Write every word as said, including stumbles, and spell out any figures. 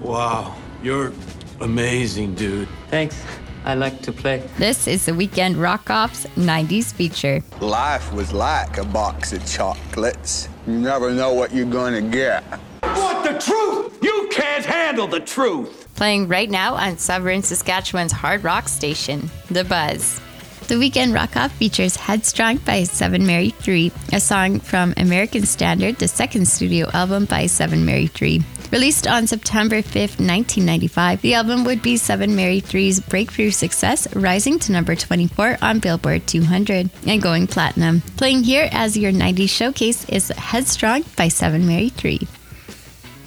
Wow, you're amazing, dude. Thanks. I like to play. This is the Weekend Rock Off's nineties feature. Life was like a box of chocolates. You never know what you're gonna get. What, the truth? You can't handle the truth. Playing right now on Severn, Saskatchewan's hard rock station, The Buzz. The Weekend Rock Off features Headstrong by Seven Mary Three, a song from American Standard, the second studio album by Seven Mary Three. Released on September fifth, nineteen ninety-five, the album would be Seven Mary Three's breakthrough success, rising to number twenty-four on Billboard two hundred and going platinum. Playing here as your nineties showcase is Headstrong by Seven Mary Three.